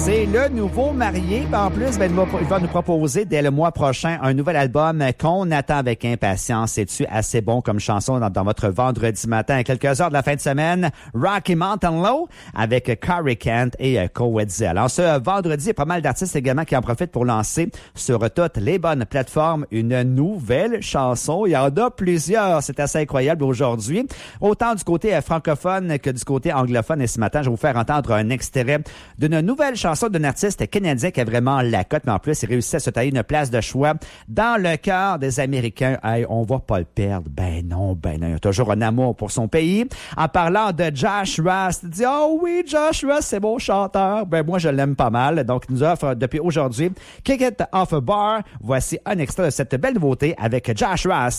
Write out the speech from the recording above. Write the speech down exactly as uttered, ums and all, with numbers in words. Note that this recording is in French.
C'est le nouveau marié. En plus, ben, il, va, il va nous proposer dès le mois prochain un nouvel album qu'on attend avec impatience. C'est-tu assez bon comme chanson dans, dans votre vendredi matin à quelques heures de la fin de semaine? Rocky Mountain Low avec Carrie Kent et uh, Coetzee. Alors, ce vendredi, il y a pas mal d'artistes également qui en profitent pour lancer sur toutes les bonnes plateformes une nouvelle chanson. Il y en a plusieurs. C'est assez incroyable aujourd'hui. Autant du côté uh, francophone que du côté anglophone. Et ce matin, je vais vous faire entendre un extrait d'une nouvelle chanson d'un artiste canadien qui a vraiment la cote, mais en plus, il réussit à se tailler une place de choix dans le cœur des Américains. Hey, on va pas le perdre. Ben non, ben non. Il y a toujours un amour pour son pays. En parlant de Josh Ross, il dit « Oh oui, Josh Ross, c'est mon chanteur. » Ben moi, je l'aime pas mal. Donc, il nous offre depuis aujourd'hui Kick It Off a Bar. Voici un extrait de cette belle nouveauté avec Josh Ross.